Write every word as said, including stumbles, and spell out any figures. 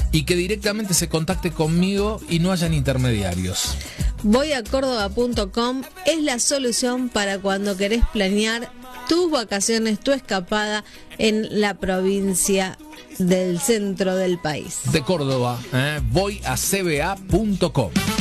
y que directamente se contacte conmigo y no hayan intermediarios. voy a córdoba punto com es la solución para cuando querés planear tus vacaciones, tu escapada en la provincia del centro del país. De Córdoba, ¿eh? voy a c b a punto com.